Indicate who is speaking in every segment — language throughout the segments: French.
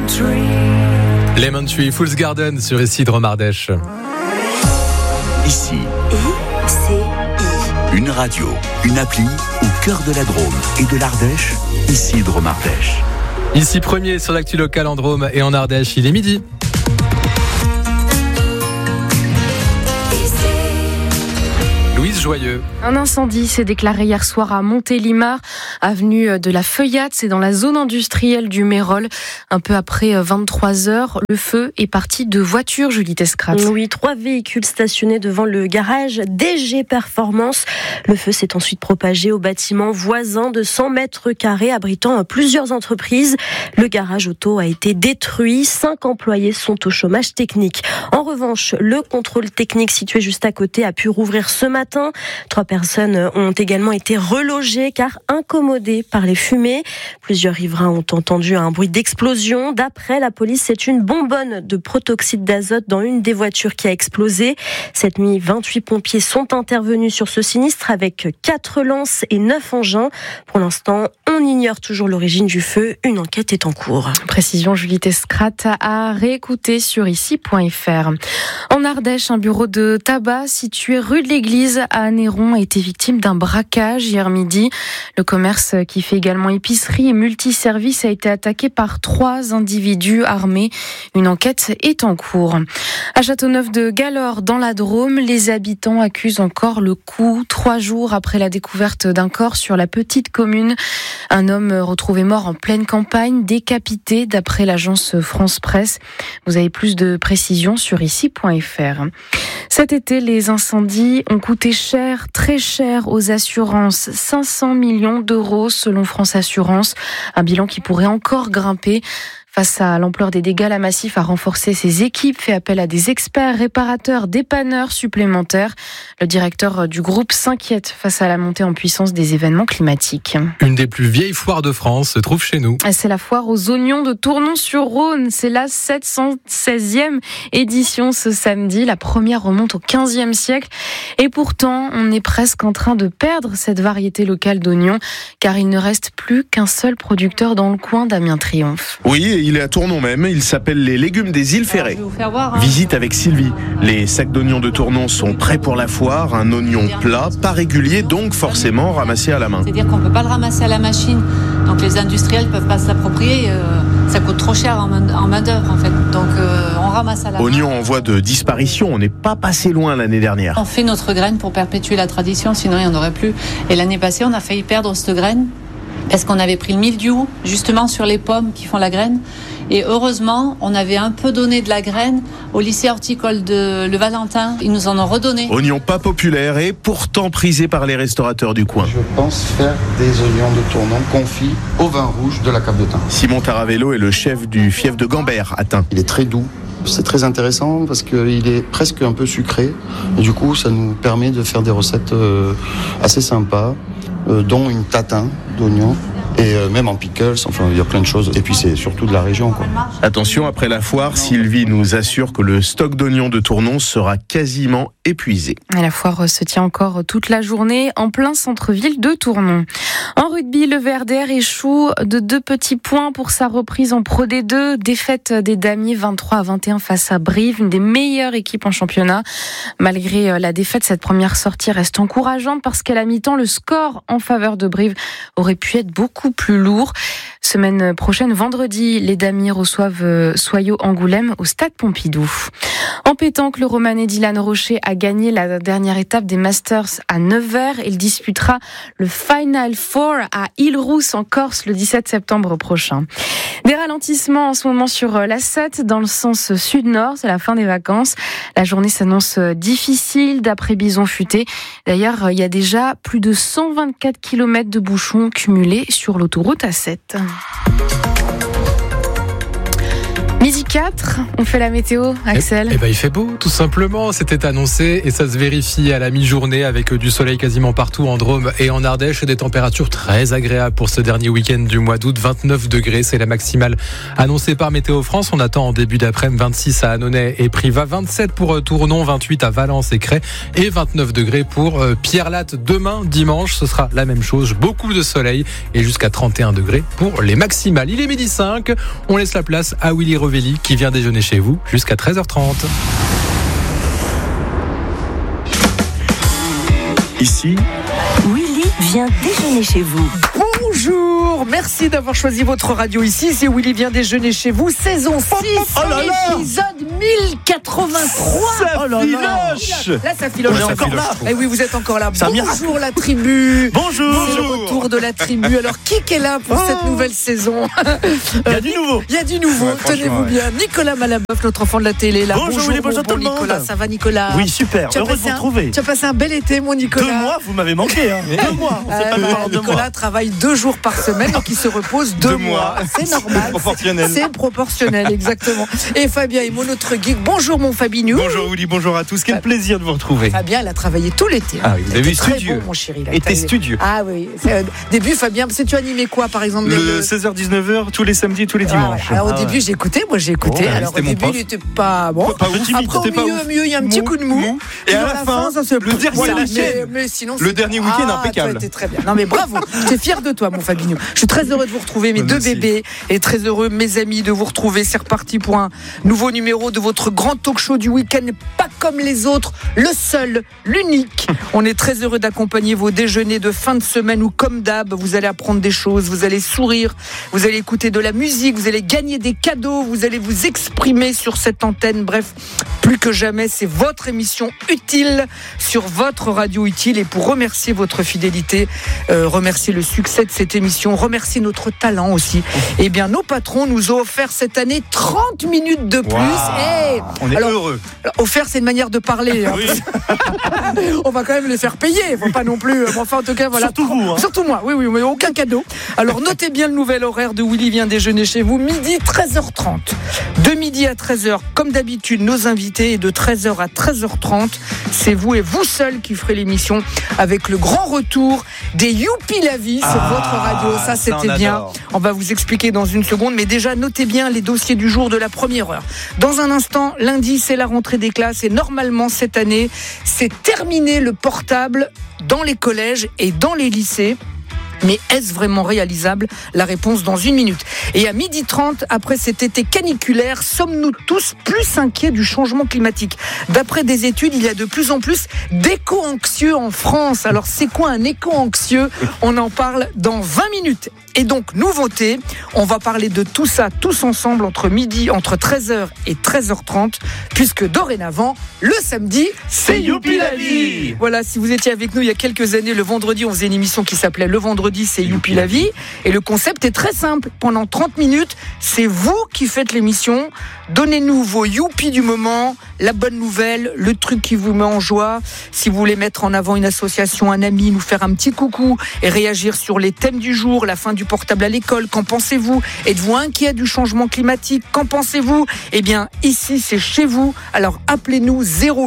Speaker 1: Lemon Tree, Fool's Garden sur Isidre Mardèche.
Speaker 2: Ici, une radio, une appli au cœur de la Drôme et de l'Ardèche, Isidre Mardèche.
Speaker 1: Ici premier sur l'actu locale en Drôme et en Ardèche, il est midi. Louise Joyeux.
Speaker 3: Un incendie s'est déclaré hier soir à Montélimar, avenue de la Feuillade, c'est dans la zone industrielle du Mérol. Un peu après 23h, le feu est parti de voitures, Julie Tescrat.
Speaker 4: Oui, 3 véhicules stationnés devant le garage DG Performance. Le feu s'est ensuite propagé au bâtiment voisin de 100 mètres carrés abritant plusieurs entreprises. Le garage auto a été détruit. 5 employés sont au chômage technique. En revanche, le contrôle technique situé juste à côté a pu rouvrir ce matin. 3 personnes ont également été relogées car incommodées par les fumées. Plusieurs riverains ont entendu un bruit d'explosion. D'après la police, c'est une bonbonne de protoxyde d'azote dans une des voitures qui a explosé. Cette nuit, 28 pompiers sont intervenus sur ce sinistre avec 4 lances et 9 engins. Pour l'instant, on ignore toujours l'origine du feu. Une enquête est en cours.
Speaker 3: Précision Julie Tescrat à réécouter sur ici.fr. En Ardèche, un bureau de tabac situé rue de l'Église à Néron a été victime d'un braquage hier midi. Le commerce qui fait également épicerie et multiservice a été attaqué par 3 individus armés. Une enquête est en cours. À Châteauneuf-de-Galore, dans la Drôme, les habitants accusent encore le coup 3 jours après la découverte d'un corps sur la petite commune. Un homme retrouvé mort en pleine campagne, décapité d'après l'agence France Presse. Vous avez plus de précisions sur ici.fr. Cet été, les incendies ont coûté cher, très cher aux assurances. 500 millions d'euros selon France Assurance. Un bilan qui pourrait encore grimper. Face à l'ampleur des dégâts, la Massif a renforcé ses équipes, fait appel à des experts, réparateurs, dépanneurs supplémentaires. Le directeur du groupe s'inquiète face à la montée en puissance des événements climatiques.
Speaker 1: Une des plus vieilles foires de France se trouve chez nous.
Speaker 3: C'est la foire aux oignons de Tournon-sur-Rhône. C'est la 716e édition ce samedi. La première remonte au 15e siècle. Et pourtant, on est presque en train de perdre cette variété locale d'oignons, car il ne reste plus qu'un seul producteur dans le coin, Damien Triomphe.
Speaker 5: Oui, il est à Tournon même, il s'appelle les légumes des îles Ferrées. Visite avec Sylvie. Les sacs d'oignons de Tournon sont prêts pour la foire, un oignon plat, pas régulier, donc forcément ramassé à la main.
Speaker 6: C'est-à-dire qu'on ne peut pas le ramasser à la machine, donc les industriels ne peuvent pas se l'approprier, ça coûte trop cher en main-d'œuvre en fait, donc on ramasse à la main.
Speaker 5: Oignon en voie de disparition, on n'est pas passé loin l'année dernière.
Speaker 6: On fait notre graine pour perpétuer la tradition, sinon il n'y en aurait plus. Et l'année passée, on a failli perdre cette graine, parce qu'on avait pris le mildiou justement sur les pommes qui font la graine. Et heureusement, on avait un peu donné de la graine au lycée horticole de Le Valentin. Ils nous en ont redonné.
Speaker 5: Oignon pas populaire et pourtant prisé par les restaurateurs du coin.
Speaker 7: Je pense faire des oignons de Tournon confits au vin rouge de la Cape de Thym.
Speaker 5: Simon Taravello est le chef du fief de Gambert à Thym.
Speaker 7: Il est très doux. C'est très intéressant parce qu'il est presque un peu sucré. Et du coup, ça nous permet de faire des recettes assez sympas, dont une tatin d'oignons. Et même en pickles, enfin il y a plein de choses. Et puis c'est surtout de la région, quoi.
Speaker 5: Attention, après la foire, Sylvie nous assure que le stock d'oignons de Tournon sera quasiment épuisé.
Speaker 3: Et la foire se tient encore toute la journée en plein centre-ville de Tournon. En rugby, le VRDR échoue de 2 petits points pour sa reprise en Pro D2. Défaite des Damiers 23-21 face à Brive, une des meilleures équipes en championnat. Malgré la défaite, cette première sortie reste encourageante parce qu'à la mi-temps, le score en faveur de Brive aurait pu être beaucoup plus lourd. Semaine prochaine, vendredi, les Damiers reçoivent Soyaux Angoulême au stade Pompidou. En pétanque, le Romanais Dylan Rocher a gagné la dernière étape des Masters à Nevers. Il disputera le Final Four à Île-Rousse en Corse le 17 septembre prochain. Des ralentissements en ce moment sur l'A7 dans le sens sud-nord, c'est la fin des vacances. La journée s'annonce difficile d'après Bison Futé. D'ailleurs, il y a déjà plus de 124 km de bouchons cumulés sur l'autoroute A7. Musique 4. On fait la météo, Axel.
Speaker 1: Eh ben, il fait beau, tout simplement. C'était annoncé et ça se vérifie à la mi-journée avec du soleil quasiment partout en Drôme et en Ardèche et des températures très agréables pour ce dernier week-end du mois d'août. 29 degrés, c'est la maximale annoncée par Météo France. On attend en début d'après-midi 26 à Annonay et Privas, 27 pour Tournon, 28 à Valence et Crest et 29 degrés pour Pierrelatte. Demain, dimanche, ce sera la même chose. Beaucoup de soleil et jusqu'à 31 degrés pour les maximales. Il est 12h05. On laisse la place à Willy Rovelli qui vient déjeuner chez vous jusqu'à 13h30.
Speaker 2: Ici,
Speaker 8: Willy vient déjeuner chez vous.
Speaker 9: Bonjour, merci d'avoir choisi votre radio ici. C'est Willy vient déjeuner chez vous, saison 6, épisode 1083.
Speaker 10: Ça filoche.
Speaker 9: Là, ça filoche.
Speaker 10: On est encore là.
Speaker 9: Eh oui, vous êtes encore là.
Speaker 10: C'est un
Speaker 9: Bonjour la tribu.
Speaker 10: Bonjour.
Speaker 9: C'est le retour de la tribu. Alors, qui est là pour cette nouvelle saison?
Speaker 10: Il y a du nouveau.
Speaker 9: Il y a du nouveau,
Speaker 10: Ouais,
Speaker 9: tenez-vous bien. Nicolas Malaboeuf, notre enfant de la télé. Là.
Speaker 10: Bonjour, Willy, bonjour tout le monde.
Speaker 9: Nicolas, ça va Nicolas?
Speaker 10: Oui, super, heureux de vous retrouver.
Speaker 9: Tu as passé un bel été, mon Nicolas.
Speaker 10: 2 mois, vous m'avez manqué. 2 mois, on s'est pas vu pendant 2 mois.
Speaker 9: Nicolas travaille 2 jours par semaine, donc il se repose 2 mois. C'est normal.
Speaker 10: Proportionnel.
Speaker 9: C'est proportionnel, exactement. Et Fabien est mon autre geek. Bonjour mon Fabinou.
Speaker 10: Bonjour Willy, bonjour à tous. Quel plaisir de vous retrouver.
Speaker 9: Fabien, il a travaillé tout l'été.
Speaker 10: Ah oui, vous avez vu,
Speaker 9: très
Speaker 10: studieux.
Speaker 9: bon, mon chéri.
Speaker 10: Était studieux.
Speaker 9: Ah oui. Début, Fabien, tu animé quoi, par exemple?
Speaker 10: Le 16h-19h, tous les samedis, tous les dimanches.
Speaker 9: Alors au début, j'ai écouté. Moi, j'ai écouté.
Speaker 10: Oh,
Speaker 9: alors au
Speaker 10: c'était mon
Speaker 9: début,
Speaker 10: prof.
Speaker 9: il était pas bon.
Speaker 10: Pas ouf.
Speaker 9: Après, au milieu, il y a un petit coup de mou.
Speaker 10: Et à la fin,
Speaker 9: ça se
Speaker 10: le dernier
Speaker 9: voilà.
Speaker 10: week-end.
Speaker 9: Mais sinon,
Speaker 10: Le dernier week-end impeccable.
Speaker 9: C'était très bien. Non, mais bravo. J'étais fier de toi, mon Fabinho. Je suis très heureux de vous retrouver, mes 2 bébés, et très heureux, mes amis, de vous retrouver. C'est reparti pour un nouveau numéro de votre grand talk show du week-end, pas comme les autres, le seul, l'unique. On est très heureux d'accompagner vos déjeuners de fin de semaine où, comme d'hab, vous allez apprendre des choses, vous allez sourire, vous allez écouter de la musique, vous allez gagner des cadeaux, vous allez vous exprimer sur cette antenne. Bref, plus que jamais, c'est votre émission utile sur votre radio utile. Et pour remercier votre fidélité, remercier le succès de cette émission, remercier notre talent aussi, eh bien, nos patrons nous ont offert cette année 30 minutes de plus.
Speaker 10: Wow.
Speaker 9: Et
Speaker 10: on est heureux.
Speaker 9: Offert, c'est une manière de parler. Hein.
Speaker 10: Oui.
Speaker 9: On va quand même les faire payer. Faut pas non plus. Enfin, en tout cas, voilà.
Speaker 10: Surtout vous. Hein.
Speaker 9: Surtout moi. Oui, mais aucun cadeau. Alors, notez bien le nouvel horaire de Willy vient déjeuner chez vous. Midi, 13h30. De midi à 13h, comme d'habitude, nos invités. Et de 13h à 13h30, c'est vous et vous seul qui ferez l'émission avec le grand retour des Youpi la vie sur votre radio. Ça, c'était bien. On va vous expliquer dans une seconde. Mais déjà, notez bien les dossiers du jour de la première heure. Dans un instant, lundi, c'est la rentrée des classes. Et normalement, cette année, c'est terminé le portable dans les collèges et dans les lycées. Mais est-ce vraiment réalisable? La réponse dans 1 minute. Et à 12h30, après cet été caniculaire, sommes-nous tous plus inquiets du changement climatique? D'après des études, il y a de plus en plus d'éco-anxieux en France. Alors c'est quoi un éco-anxieux? On en parle dans 20 minutes. Et donc, nouveauté, on va parler de tout ça tous ensemble entre 13h et 13h30, puisque dorénavant, le samedi, c'est Youpi la vie. Voilà, si vous étiez avec nous il y a quelques années, le vendredi, on faisait une émission qui s'appelait Le Vendredi, c'est Youpi la vie. Et le concept est très simple. Pendant 30 minutes, c'est vous qui faites l'émission. Donnez-nous vos Youpi du moment, la bonne nouvelle, le truc qui vous met en joie. Si vous voulez mettre en avant une association, un ami, nous faire un petit coucou et réagir sur les thèmes du jour, la fin du portable à l'école, qu'en pensez-vous? Êtes-vous inquiet du changement climatique? Qu'en pensez-vous? Eh bien, ici, c'est chez vous. Alors, appelez-nous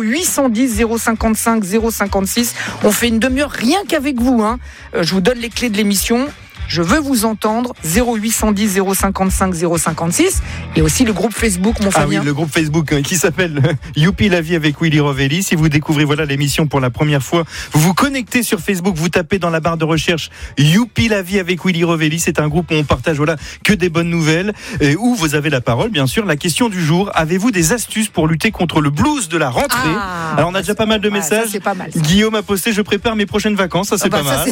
Speaker 9: 0810 055 056. On fait une demi-heure rien qu'avec vous. Hein. Je vous donne les clés de l'émission. Je veux vous entendre. 0810 055 056. Et aussi le groupe Facebook, mon Fabien.
Speaker 10: Ah oui, le groupe Facebook qui s'appelle Youpi la vie avec Willy Rovelli. Si vous découvrez l'émission pour la première fois, vous vous connectez sur Facebook, vous tapez dans la barre de recherche Youpi la vie avec Willy Rovelli. C'est un groupe où on partage que des bonnes nouvelles, où vous avez la parole, bien sûr. La question du jour, avez-vous des astuces pour lutter contre le blues de la rentrée? Alors on a déjà pas mal de messages.
Speaker 9: Ça, c'est pas mal, ça.
Speaker 10: Guillaume a posté, je prépare mes prochaines vacances. Ça c'est pas mal.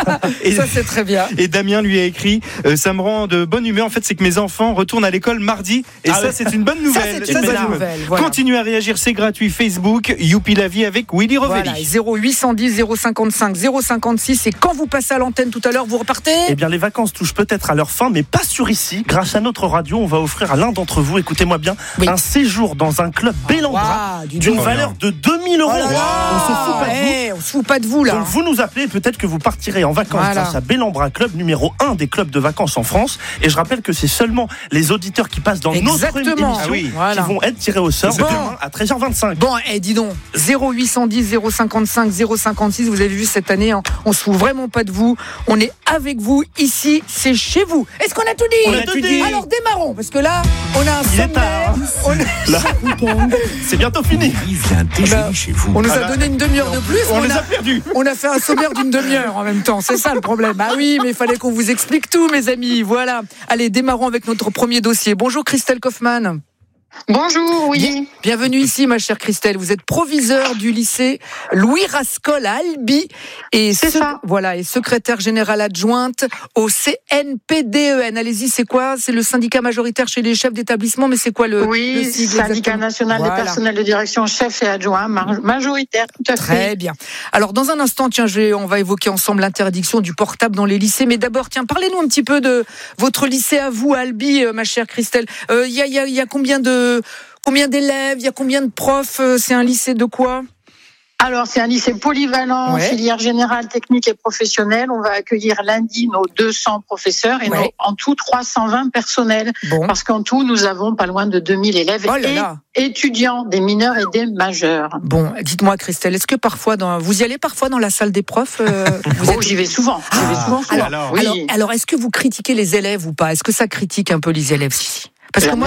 Speaker 9: Ça c'est très bien.
Speaker 10: Et Damien lui a écrit, ça me rend de bonne humeur. En fait, c'est que mes enfants retournent à l'école mardi. Et c'est une bonne nouvelle.
Speaker 9: Ça, c'est une bonne nouvelle. Voilà.
Speaker 10: Continuez à réagir, c'est gratuit. Facebook, Youpi la vie avec Willy Rovelli.
Speaker 9: Voilà, 0810 055 056. Et quand vous passez à l'antenne tout à l'heure, vous repartez?
Speaker 11: Eh bien, les vacances touchent peut-être à leur fin, mais pas sur ici. Grâce à notre radio, on va offrir à l'un d'entre vous, écoutez-moi bien, un séjour dans un club bel en bras d'une valeur de 2000 €.
Speaker 9: On se fout pas de vous. On se fout pas de vous, là.
Speaker 11: Donc, vous nous appelez, peut-être que vous partirez en vacances grâce à Bel en Bras Club numéro numéro 1 des clubs de vacances en France. Et je rappelle que c'est seulement les auditeurs qui passent dans notre émission qui vont être tirés au sort demain à 13h25.
Speaker 9: Bon, dis donc, 0810 055 056, vous avez vu cette année, on se fout vraiment pas de vous. On est avec vous ici, c'est chez vous. Est-ce qu'on a tout dit?
Speaker 11: On a tout dit.
Speaker 9: Alors démarrons, parce que là, on a un sommaire.
Speaker 11: C'est bientôt fini.
Speaker 2: Il vient déjeuner chez vous.
Speaker 9: On nous a donné une demi-heure de plus.
Speaker 11: On les a perdus.
Speaker 9: On a fait un sommaire d'une demi-heure en même temps. C'est ça le problème. Ah oui, mais il fallait qu'on vous explique tout, mes amis. Voilà. Allez, démarrons avec notre premier dossier. Bonjour Christelle Kaufmann.
Speaker 12: Bonjour, oui.
Speaker 9: Bienvenue ici, ma chère Christelle. Vous êt proviseure du lycée Louis Rascol à Albi et secrétaire générale adjointe au CNPDEN. Allez-y, c'est quoi? C'est le syndicat majoritaire chez les chefs d'établissement, mais c'est quoi le sigle
Speaker 12: syndicat
Speaker 9: exactement?
Speaker 12: national des personnels de direction, chefs et adjoints, majoritaire, tout à fait.
Speaker 9: Très bien. Alors, dans un instant, on va évoquer ensemble l'interdiction du portable dans les lycées. Mais d'abord, parlez-nous un petit peu de votre lycée à vous, à Albi, ma chère Christelle. Il y a combien d'élèves, il y a combien de profs? C'est un lycée de quoi?
Speaker 12: Alors, c'est un lycée polyvalent, filière générale, technique et professionnelle. On va accueillir lundi nos 200 professeurs et en tout 320 personnels. Bon. Parce qu'en tout, nous avons pas loin de 2000 élèves et étudiants, des mineurs et des majeurs.
Speaker 9: Bon, dites-moi Christelle, est-ce que parfois, vous y allez parfois dans la salle des profs?
Speaker 12: J'y vais souvent.
Speaker 9: Alors, est-ce que vous critiquez les élèves ou pas? Est-ce que ça critique un peu les élèves ici? Parce que moi...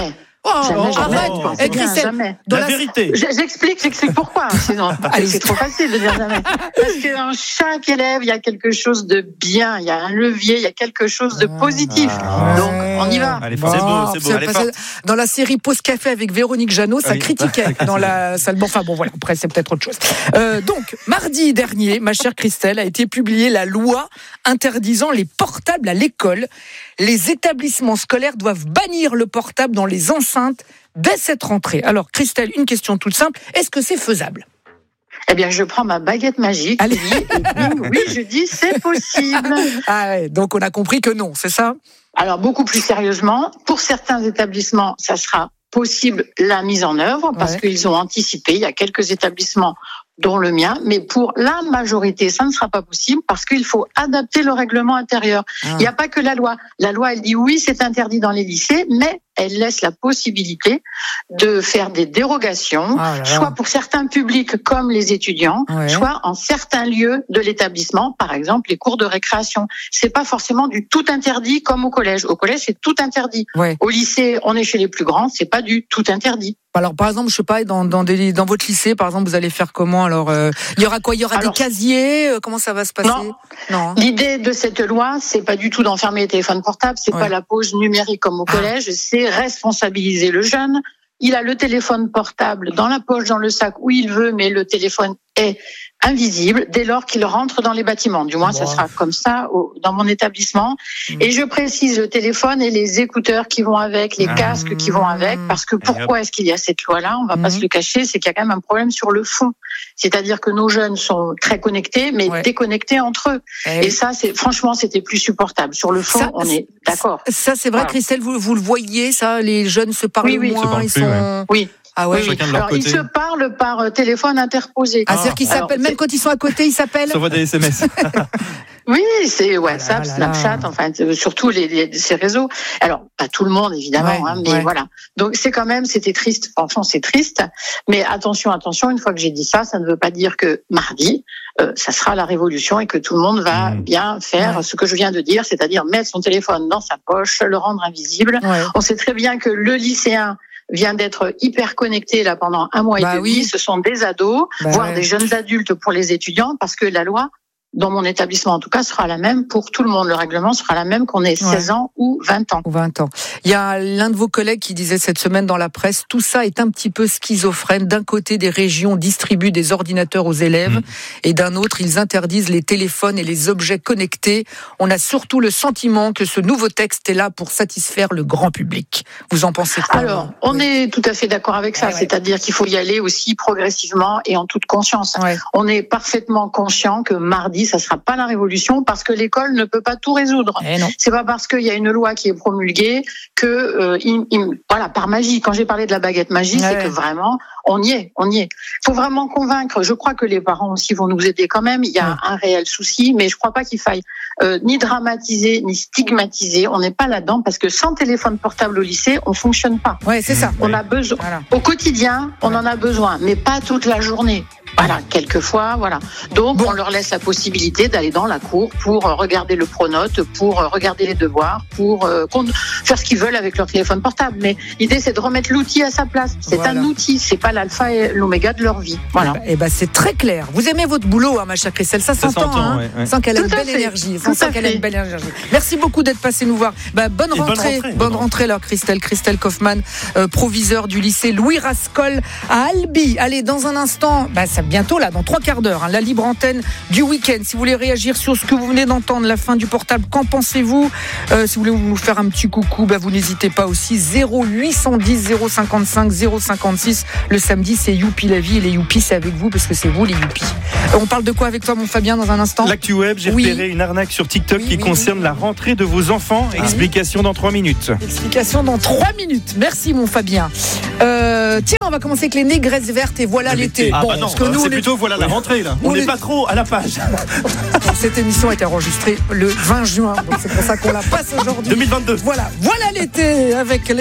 Speaker 12: Jamais. Christelle,
Speaker 11: la vérité.
Speaker 12: J'explique pourquoi. Sinon, c'est trop facile de dire jamais. Parce que dans chaque élève, il y a quelque chose de bien, il y a un levier, il y a quelque chose de positif. Donc, on y va.
Speaker 11: Allez, c'est beau.
Speaker 9: Dans la série Pause Café avec Véronique Jeannot, ça critiquait dans la salle. Voilà, après, c'est peut-être autre chose. Donc, mardi dernier, ma chère Christelle, a été publiée la loi interdisant les portables à l'école. Les établissements scolaires doivent bannir le portable dans les enceintes dès cette rentrée. Alors, Christelle, une question toute simple. Est-ce que c'est faisable?
Speaker 12: Eh bien, je prends ma baguette magique.
Speaker 9: Allez.
Speaker 12: Oui, je dis c'est possible.
Speaker 9: Donc, on a compris que non, c'est ça?
Speaker 12: Alors, beaucoup plus sérieusement, pour certains établissements, ça sera possible la mise en œuvre parce qu'ils ont anticipé. Il y a quelques établissements dont le mien, mais pour la majorité, ça ne sera pas possible parce qu'il faut adapter le règlement intérieur. Il n'y a pas que la loi. La loi, elle dit oui, c'est interdit dans les lycées, mais elle laisse la possibilité de faire des dérogations, soit pour certains publics comme les étudiants, soit en certains lieux de l'établissement, par exemple les cours de récréation. C'est pas forcément du tout interdit comme au collège. Au collège, c'est tout interdit. Au lycée, on est chez les plus grands, c'est pas du tout interdit.
Speaker 9: Alors, par exemple, je sais pas, dans votre lycée, par exemple, vous allez faire comment? Alors, il y aura quoi? Il y aura des casiers? Comment ça va se passer?
Speaker 12: Non. L'idée de cette loi, c'est pas du tout d'enfermer les téléphones portables, c'est pas la pause numérique comme au collège, c'est responsabiliser le jeune. Il a le téléphone portable dans la poche, dans le sac, où il veut, mais le téléphone est invisible dès lors qu'il rentre dans les bâtiments. Du moins, ça sera comme ça dans mon établissement. Et je précise le téléphone et les écouteurs qui vont avec, les casques qui vont avec, parce que pourquoi est-ce qu'il y a cette loi-là? On va pas se le cacher, c'est qu'il y a quand même un problème sur le fond. C'est-à-dire que nos jeunes sont très connectés, mais déconnectés entre eux. Et ça, franchement, c'était plus supportable. Sur le fond, on est d'accord.
Speaker 9: Ça, c'est vrai, Christelle, vous le voyez, ça, les jeunes se parlent moins,
Speaker 12: Oui.
Speaker 11: Chacun de leur
Speaker 12: Alors,
Speaker 11: côté.
Speaker 12: ils se parlent par téléphone interposé.
Speaker 9: C'est-à-dire qu'ils s'appellent, même quand ils sont à côté, ils s'appellent?
Speaker 11: Ça envoie des SMS.
Speaker 12: Oui, c'est WhatsApp, Snapchat, enfin, surtout ces réseaux. Alors, pas tout le monde, évidemment, mais voilà. Donc, c'était triste. Franchement, c'est triste. Mais attention, une fois que j'ai dit ça, ça ne veut pas dire que mardi, ça sera la révolution et que tout le monde va bien faire ce que je viens de dire, c'est-à-dire mettre son téléphone dans sa poche, le rendre invisible. On sait très bien que le lycéen vient d'être hyper connecté là pendant un mois et demi. Ce sont des ados, voire des jeunes adultes pour les étudiants, parce que la loi, dans mon établissement en tout cas, sera la même pour tout le monde. Le règlement sera la même qu'on ait 16 ans ou 20 ans.
Speaker 9: Il y a l'un de vos collègues qui disait cette semaine dans la presse, tout ça est un petit peu schizophrène. D'un côté, des régions distribuent des ordinateurs aux élèves et d'un autre, ils interdisent les téléphones et les objets connectés. On a surtout le sentiment que ce nouveau texte est là pour satisfaire le grand public. Vous en pensez quoi?
Speaker 12: Alors, on est tout à fait d'accord avec ça. C'est-à-dire qu'il faut y aller aussi progressivement et en toute conscience. On est parfaitement conscient que mardi, dit, ça sera pas la révolution parce que l'école ne peut pas tout résoudre. C'est pas parce qu'il y a une loi qui est promulguée que, voilà, par magie. Quand j'ai parlé de la baguette magique, c'est que vraiment, on y est. Faut vraiment convaincre. Je crois que les parents aussi vont nous aider quand même. Il y a un réel souci, mais je crois pas qu'il faille ni dramatiser, ni stigmatiser. On n'est pas là-dedans parce que sans téléphone portable au lycée, on fonctionne pas.
Speaker 9: Ouais, c'est ça.
Speaker 12: On a besoin. Voilà. Au quotidien, on en a besoin, mais pas toute la journée. Voilà, quelquefois, voilà. Donc, on leur laisse la possibilité d'aller dans la cour pour regarder le pronote, pour regarder les devoirs, pour faire ce qu'ils veulent avec leur téléphone portable. Mais l'idée, c'est de remettre l'outil à sa place. C'est un outil, c'est pas l'alpha et l'oméga de leur vie. Voilà.
Speaker 9: Et c'est très clair. Vous aimez votre boulot, ma chère Christelle, ça s'entend, hein. Ouais. Sans qu'elle ait une belle énergie. Merci beaucoup d'être passé nous voir. Bonne rentrée, là, Christelle Kaufmann, proviseur du lycée Louis Rascol à Albi. Allez, dans un instant, c'est bientôt là, dans 3 quarts d'heure, la libre antenne du week-end. Si vous voulez réagir sur ce que vous venez d'entendre, la fin du portable, qu'en pensez-vous? Si vous voulez nous faire un petit coucou, vous n'hésitez pas aussi. 0810 055 056. Le samedi, c'est Youpi la vie, et les Youpi, c'est avec vous parce que c'est vous les Youpi. On parle de quoi avec toi, mon Fabien, dans un instant?
Speaker 10: L'actu web, j'ai repéré une arnaque sur TikTok qui concerne la rentrée de vos enfants. Explication dans 3 minutes.
Speaker 9: Explication dans 3 minutes. Merci, mon Fabien. Tiens, on va commencer avec les négresses vertes et voilà l'été.
Speaker 11: Non, c'est plutôt voilà la rentrée là. On n'est pas trop à la page.
Speaker 9: Cette émission a été enregistrée le 20 juin, donc c'est pour ça qu'on la passe aujourd'hui.
Speaker 11: 2022.
Speaker 9: Voilà l'été avec les